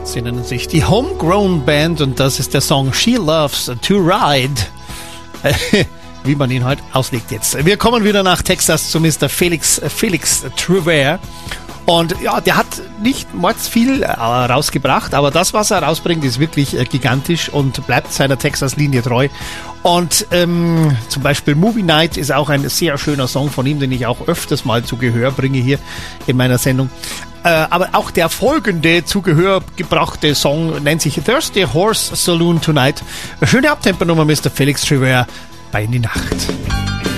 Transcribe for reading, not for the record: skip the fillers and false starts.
Sie nennen sich die Homegrown Band und das ist der Song She Loves to Ride. Wie man ihn halt auslegt jetzt. Wir kommen wieder nach Texas zu Mr. Felix Trouvert. Und ja, der hat nicht mordsviel rausgebracht, aber das, was er rausbringt, ist wirklich gigantisch und bleibt seiner Texas-Linie treu. Und zum Beispiel Movie Night ist auch ein sehr schöner Song von ihm, den ich auch öfters mal zu Gehör bringe hier in meiner Sendung. Aber auch der folgende zu Gehör gebrachte Song nennt sich Thirsty Horse Saloon Tonight. Eine schöne Abtempo-Nummer, Mr. Felix Trouvert, bei In die Nacht.